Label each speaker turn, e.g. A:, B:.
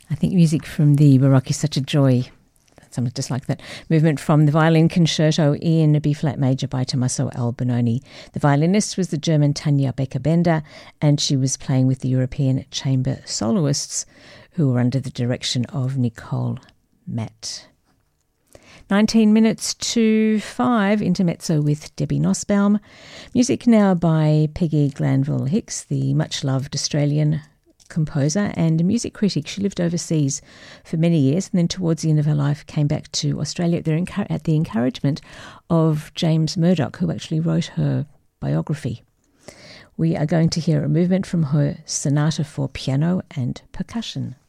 A: I think music from the Baroque is such a joy. Something just like that. Movement from the Violin Concerto in B-flat major by Tommaso Albinoni. The violinist was the German Tanja Becker-Bender, and she was playing with the European chamber soloists who were under the direction of Nicole Matt. 19 minutes to 5, intermezzo with Debbie Nussbaum. Music now by Peggy Glanville Hicks, the much-loved Australian composer and music critic. She lived overseas for many years and then towards the end of her life came back to Australia at the encouragement of James Murdoch, who actually wrote her biography. We are going to hear a movement from her Sonata for Piano and Percussion.